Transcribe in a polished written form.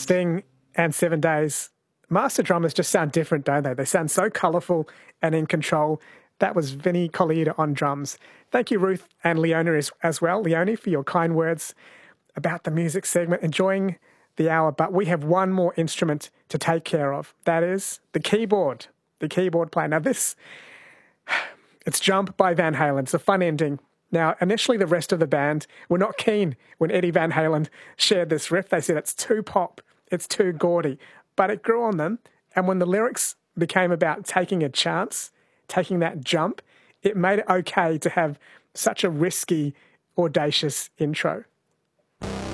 Sting and 7 Days. Master drummers just sound different, don't they? They sound so colourful and in control. That was Vinnie Colaiuta on drums. Thank you, Ruth and Leona as well. Leonie, for your kind words about the music segment. Enjoying the hour, but we have one more instrument to take care of. That is the keyboard player. Now it's Jump by Van Halen. It's a fun ending. Now, initially the rest of the band were not keen when Eddie Van Halen shared this riff. They said it's too pop, it's too gaudy. But it grew on them, and when the lyrics became about taking a chance, taking that jump, it made it okay to have such a risky, audacious intro.